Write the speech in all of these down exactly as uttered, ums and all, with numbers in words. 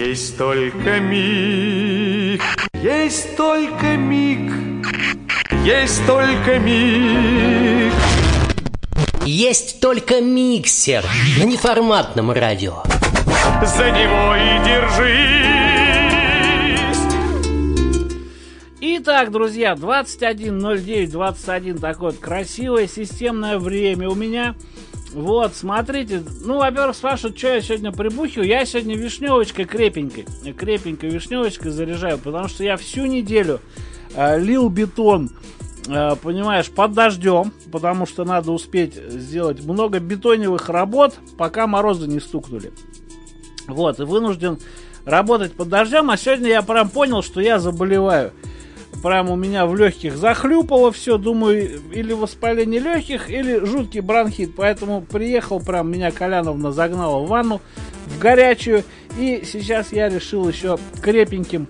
Есть только миг, есть только миг, есть только миг. Есть только миксер на неформатном радио. За него и держись. Итак, друзья, двадцать один ноль девять двадцать один, такое вот красивое системное время у меня. Вот, смотрите, ну, во-первых, спрашивают, что я сегодня прибухиваю. Я сегодня вишневочкой крепенькой, крепенькой вишневочкой заряжаю, потому что я всю неделю э, лил бетон, э, понимаешь, под дождем, потому что надо успеть сделать много бетоневых работ, пока морозы не стукнули. Вот, и вынужден работать под дождем, а сегодня я прям понял, что я заболеваю. Прям у меня в легких захлюпало все, думаю, или воспаление легких, или жуткий бронхит. Поэтому приехал, прям меня Коляновна загнала в ванну, в горячую. И сейчас я решил еще крепеньким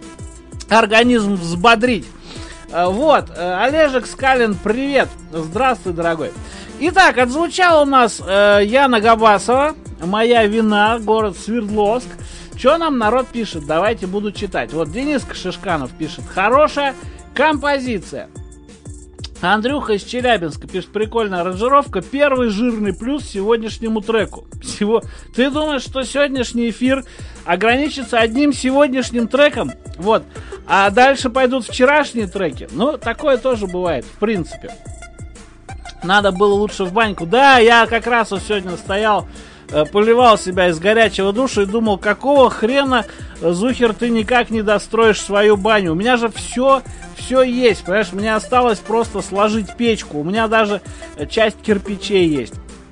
организм взбодрить. Вот, Олежек Скалин, привет. Здравствуй, дорогой. Итак, отзвучала у нас э, Яна Габасова, «Моя вина», город Свердловск. Что нам народ пишет? Давайте буду читать. Вот Дениска Шишканов пишет: хорошая композиция. Андрюха из Челябинска пишет: прикольная аранжировка. Первый жирный плюс сегодняшнему треку. Всего... Ты думаешь, что сегодняшний эфир ограничится одним сегодняшним треком? Вот. А дальше пойдут вчерашние треки? Ну, такое тоже бывает, в принципе. Надо было лучше в баньку. Да, я как раз вот сегодня стоял, поливал себя из горячего душа и думал, какого хрена, Зухер, ты никак не достроишь свою баню. У меня же все, все есть, понимаешь, мне осталось просто сложить печку. У меня даже часть кирпичей есть.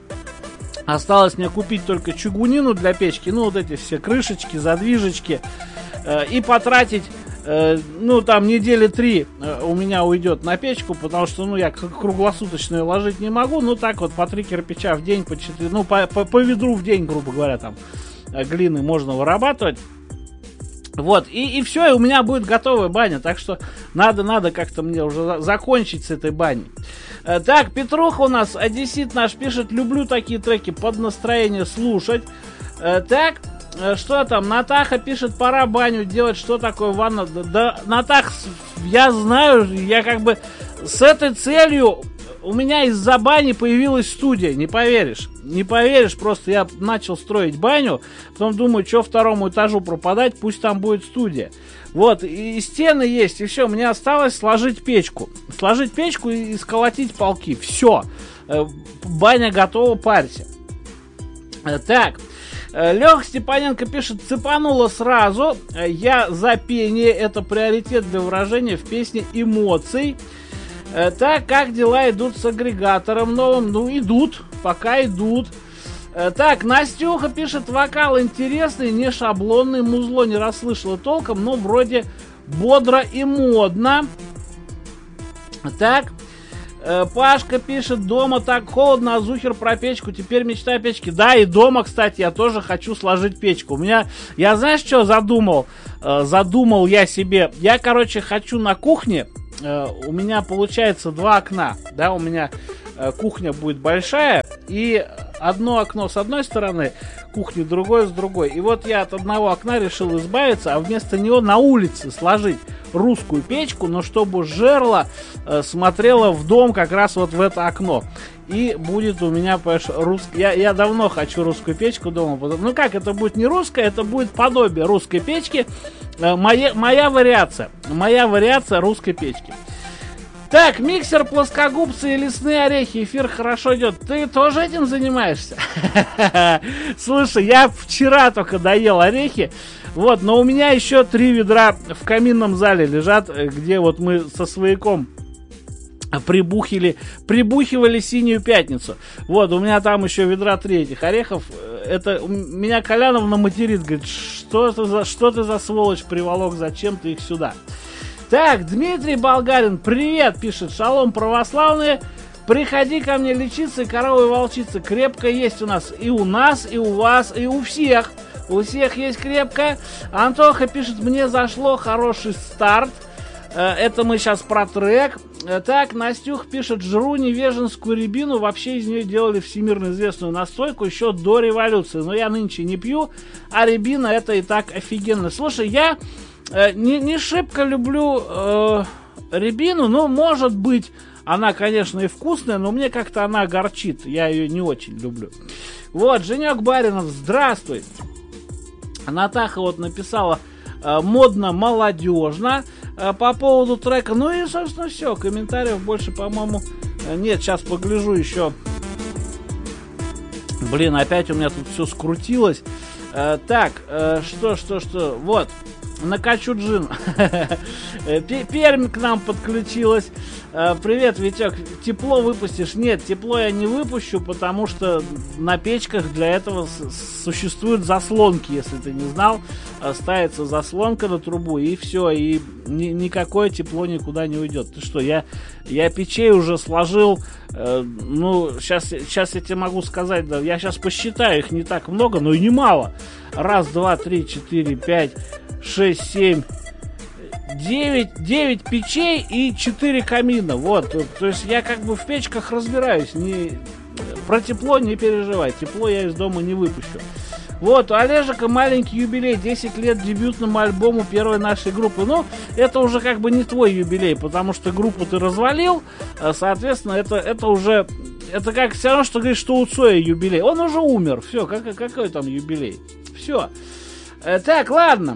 Осталось мне купить только чугунину для печки, ну вот эти все крышечки, задвижечки, э, и потратить, э, ну там недели три э, у меня уйдет на печку, потому что, ну, я круглосуточно ее ложить не могу, ну так вот по три кирпича в день, по четыре, ну по, по, по ведру в день, грубо говоря, там э, глины можно вырабатывать. Вот, и, и все, и у меня будет готовая баня, так что надо, надо как-то мне уже за- закончить с этой баней. Э, так, Петруха у нас, одессит наш, пишет: люблю такие треки под настроение слушать. Э, так, э, что там, Натаха пишет: пора баню делать, что такое ванна? Да, да, Натах, я знаю, я как бы с этой целью... У меня из-за бани появилась студия, не поверишь. Не поверишь, просто я начал строить баню, потом думаю, что второму этажу пропадать, пусть там будет студия. Вот, и стены есть, и все, мне осталось сложить печку. Сложить печку и сколотить полки, все. Баня готова, парься. Так, Леха Степаненко пишет: цепануло сразу, я за пение, это приоритет для выражения в песне эмоций. Так, как дела идут с агрегатором новым? Ну, идут, пока идут. Так, Настюха пишет: вокал интересный, не шаблонный, музло не расслышала толком, но вроде бодро и модно. Так, Пашка пишет: дома так холодно, а Зухер про печку, теперь мечта о печке. Да, и дома, кстати, я тоже хочу сложить печку. У меня, я знаешь, что задумал? Задумал я себе, я, короче, хочу на кухне. У меня получается два окна, да, у меня э, кухня будет большая, и одно окно с одной стороны кухни, другое с другой. И вот я от одного окна решил избавиться, а вместо него на улице сложить русскую печку, но чтобы жерло э, смотрело в дом как раз вот в это окно. И будет у меня, понимаешь, русский... Я, я давно хочу русскую печку дома. Ну как, это будет не русская, это будет подобие русской печки. Э, моя, моя вариация. Моя вариация русской печки. Так, миксер, плоскогубцы и лесные орехи. Эфир хорошо идет. Ты тоже этим занимаешься? Слушай, я вчера только доел орехи. Вот, но у меня еще три ведра в каминном зале лежат, где вот мы со свояком прибухили, прибухивали синюю пятницу. Вот, у меня там еще ведра три этих орехов. Это меня Коляновна материт, говорит: что ты за, что ты за сволочь приволок, зачем ты их сюда? Так, Дмитрий Болгарин, привет, пишет: шалом, православные, приходи ко мне лечиться, корова и волчица, крепко есть у нас, и у нас, и у вас, и у всех, у всех есть крепко. Антоха пишет: мне зашло, хороший старт. Это мы сейчас про трек. Так, Настюх пишет, жру невеженскую рябину, вообще из нее делали всемирно известную настойку еще до революции, но я нынче не пью, а рябина это и так офигенно. Слушай, я э, не, не шибко люблю э, рябину, но может быть она, конечно, и вкусная, но мне как-то она горчит, я ее не очень люблю. Вот, Женек Баринов, здравствуй. Натаха вот написала э, модно-молодежно э, по поводу трека. Ну и, собственно, все. Комментариев больше, по-моему, нет. Сейчас погляжу еще. Блин, опять у меня тут все скрутилось. Э, так, э, что, что, что. Вот. Накачу джин. Пермь к нам подключилась. Привет, Витек. Тепло выпустишь? Нет, тепло я не выпущу, потому что на печках для этого существуют заслонки, если ты не знал. Ставится заслонка на трубу, и все, и ни, никакое тепло никуда не уйдет. Ты что, я, я печей уже сложил. Э, ну, сейчас, сейчас я тебе могу сказать, да, я сейчас посчитаю, их не так много, но и немало. Раз, два, три, четыре, пять, шесть, семь, девять, девять печей и четыре камина. Вот, то есть я как бы в печках разбираюсь. Не, про тепло не переживай. Тепло я из дома не выпущу. Вот, у Олежика маленький юбилей. десять лет дебютному альбому первой нашей группы. Ну, это уже как бы не твой юбилей, потому что группу ты развалил. Соответственно, это, это уже... Это как все равно, что говоришь, что у Цоя юбилей. Он уже умер. Все, как, какой там юбилей? Все. Так, ладно.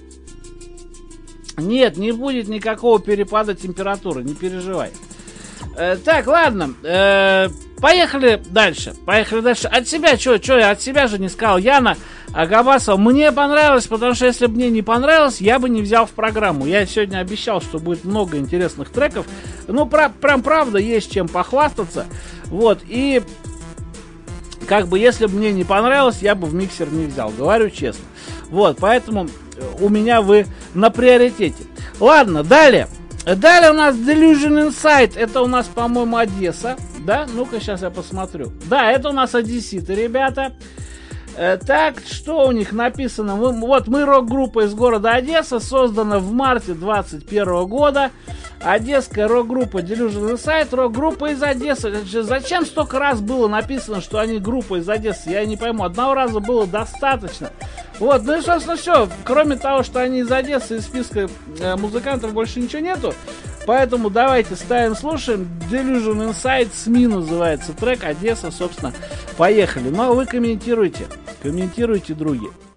Нет, не будет никакого перепада температуры, не переживай. Э, так, ладно, э, поехали дальше. Поехали дальше. От себя, что, что я от себя же не сказал. Яна Агабасова, мне понравилось, потому что если бы мне не понравилось, я бы не взял в программу. Я сегодня обещал, что будет много интересных треков. Ну, про, прям правда, есть чем похвастаться. Вот, и как бы, если бы мне не понравилось, я бы в миксер не взял, говорю честно. Вот, поэтому у меня вы на приоритете. Ладно, далее. Далее у нас Delusion Insight. Это у нас, по-моему, Одесса. Да? Ну-ка, сейчас я посмотрю. Да, это у нас одесситы, ребята. Э, так, что у них написано? Мы, вот, мы рок-группа из города Одесса, создана в марте двадцать первого года. Одесская рок-группа Delusion Insight, рок-группа из Одессы. Зачем столько раз было написано, что они группа из Одессы? Я не пойму. Одного раза было достаточно. Вот, ну и, собственно, все. Кроме того, что они из Одессы, из списка э, музыкантов больше ничего нету. Поэтому давайте ставим, слушаем. Delusion Insight, СМИ называется трек. Одесса, собственно, поехали. Ну, а вы комментируйте. Комментируйте, други.